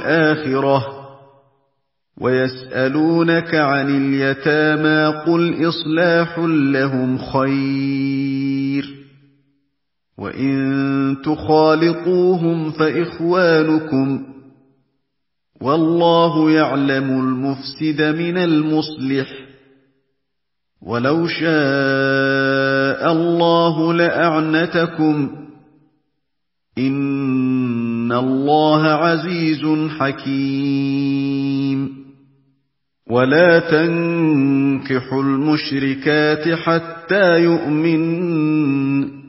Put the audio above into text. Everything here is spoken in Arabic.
الآخرة ويسألونك عن اليتامى قل إصلاح لهم خير وإن تخالطوهم فإخوانكم والله يعلم المفسد من المصلح ولو شاء الله لأعنتكم إن الله عزيز حكيم ولا تنكحوا المشركات حتى يؤمنن